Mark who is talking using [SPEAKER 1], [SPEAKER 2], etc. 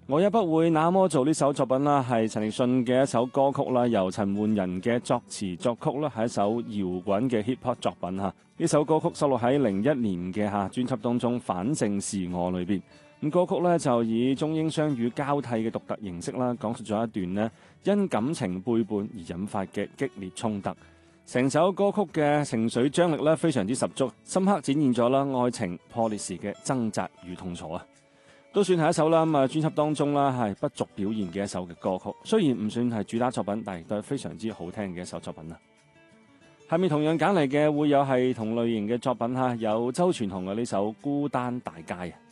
[SPEAKER 1] 我也不會那麼做呢首作品啦，係陳奕迅嘅一首歌曲啦，由陳奐仁嘅作詞作曲啦，係一首搖滾嘅 hip hop 作品嚇。呢首歌曲收錄喺01年嘅專輯當中《反正是我》裏邊。咁歌曲咧就以中英雙語交替嘅獨特形式啦，講述咗一段呢因感情背叛而引發嘅激烈衝突。成首歌曲嘅情緒張力咧非常之十足，深刻展現咗啦愛情破裂時嘅掙扎與痛楚啊！都算係一首啦咁專輯當中啦係不俗表現嘅一首嘅歌曲，雖然唔算係主打作品，但係亦都係非常之好聽嘅一首作品啦。下面同樣揀嚟嘅會有係同類型嘅作品有周傳雄嘅呢首《孤單大街》。